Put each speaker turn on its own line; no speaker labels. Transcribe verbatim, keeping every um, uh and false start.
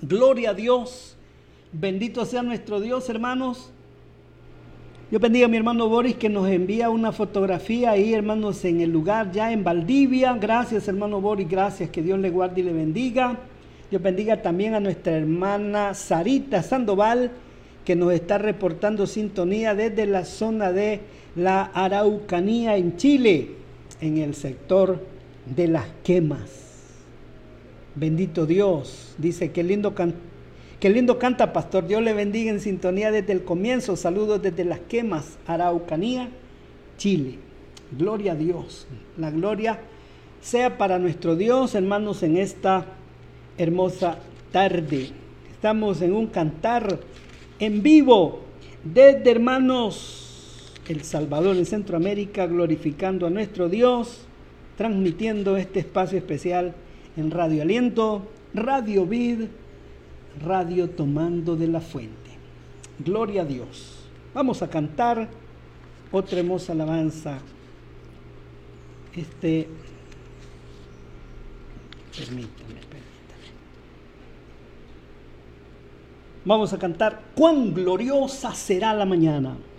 Gloria a Dios. Bendito sea nuestro Dios, hermanos. Yo bendiga a mi hermano Boris, que nos envía una fotografía ahí, hermanos, en el lugar ya en Valdivia. Gracias, hermano Boris, gracias. Que Dios le guarde y le bendiga. Dios bendiga también a nuestra hermana Sarita Sandoval, que nos está reportando sintonía desde la zona de la Araucanía en Chile, en el sector de Las Quemas. Bendito Dios. Dice, qué lindo, can... qué lindo canta, pastor. Dios le bendiga, en sintonía desde el comienzo. Saludos desde Las Quemas, Araucanía, Chile. Gloria a Dios. La gloria sea para nuestro Dios, hermanos, en esta hermosa tarde. Estamos en un cantar en vivo desde, hermanos, El Salvador, en Centroamérica, glorificando a nuestro Dios, transmitiendo este espacio especial en Radio Aliento, Radio Vid, Radio Tomando de la Fuente. Gloria a Dios. Vamos a cantar otra hermosa alabanza. Este, permítame, permítame. Vamos a cantar, cuán gloriosa será la mañana.